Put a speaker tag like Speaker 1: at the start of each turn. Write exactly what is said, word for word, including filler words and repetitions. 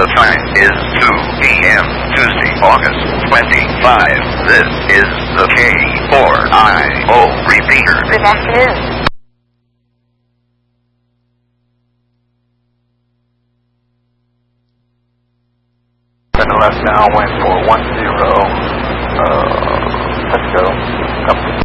Speaker 1: The time is two p m Tuesday, August twenty-fifth. This is the K four I O repeater.
Speaker 2: Good afternoon.
Speaker 3: Turn left now, wind four one zero. Uh, let's go. Come.